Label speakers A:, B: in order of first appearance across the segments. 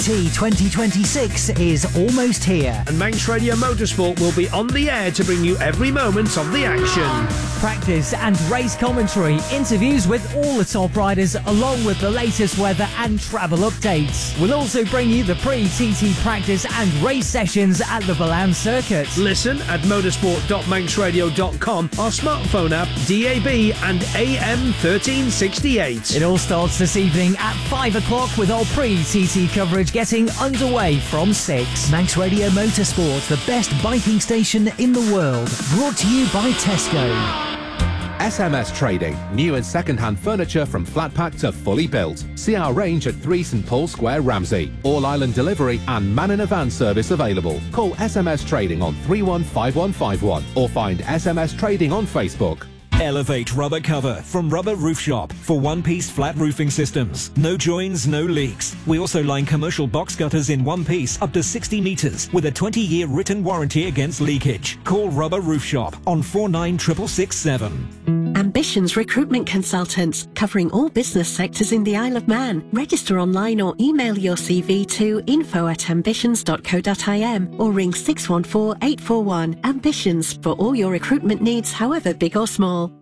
A: 2026 is almost here.
B: And Manx Radio Motorsport will be on the air to bring you every moment of the action.
C: Practice and race commentary, interviews with all the top riders, along with the latest weather and travel updates. We'll also bring you the pre-TT practice and race sessions at the Balance Circuit.
B: Listen at motorsport.manxradio.com, our smartphone app, DAB and AM 1368.
C: It all starts this evening at 5 o'clock with our pre-TT coverage getting underway from 6.
A: Manx Radio Motorsport, the best biking station in the world. Brought to you by Tesco.
D: SMS Trading. New and second-hand furniture from flat pack to fully built. See our range at 3 St Paul Square, Ramsey. All island delivery and man in a van service available. Call SMS Trading on 315151 or find SMS Trading on Facebook.
E: Elevate Rubber Cover from Rubber Roof Shop for one-piece flat roofing systems. No joins, no leaks. We also line commercial box gutters in one piece up to 60 metres with a 20-year written warranty against leakage. Call Rubber Roof Shop on 496667.
F: Ambitions Recruitment Consultants, covering all business sectors in the Isle of Man. Register online or email your CV to info@ambitions.co.im or ring 614 841. Ambitions, for all your recruitment needs, however big or small.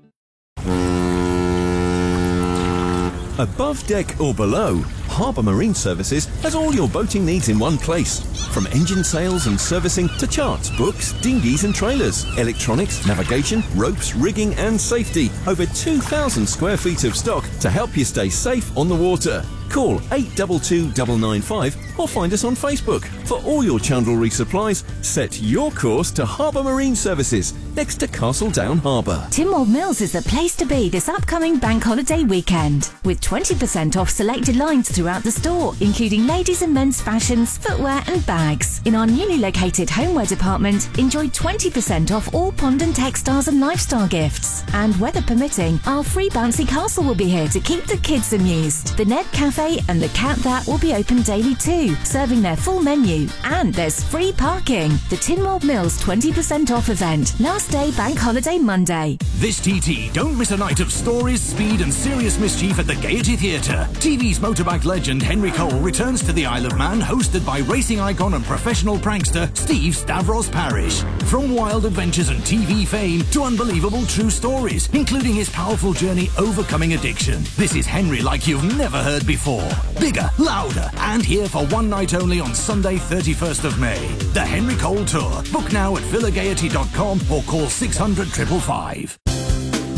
G: Above deck or below, Harbour Marine Services has all your boating needs in one place. From engine sales and servicing to charts, books, dinghies and trailers, electronics, navigation, ropes, rigging and safety. Over 2,000 square feet of stock to help you stay safe on the water. Call 822995 or find us on Facebook. For all your chandlery supplies, set your course to Harbour Marine Services, next to Castle Down Harbour.
H: Tynwald Mills is the place to be this upcoming bank holiday weekend, with 20% off selected lines throughout the store, including ladies and men's fashions, footwear and bags. In our newly located homeware department, enjoy 20% off all pond and textiles and lifestyle gifts. And weather permitting, our free bouncy castle will be here to keep the kids amused. The Ned Cafe and the Cat That will be open daily too, serving their full menu. And there's free parking. The Tynwald Mills 20% off event. Last day bank holiday Monday.
I: This TT, don't miss a night of stories, speed and serious mischief at the Gaiety Theatre. TV's motorbike legend Henry Cole returns to the Isle of Man, hosted by racing icon and professional prankster Steve Stavros Parrish. From wild adventures and TV fame to unbelievable true stories, including his powerful journey overcoming addiction. This is Henry like you've never heard before. Bigger, louder, and here for one night only on Sunday 31st of May. The Henry Cole Tour. Book now at villagaiety.com or call 600 555.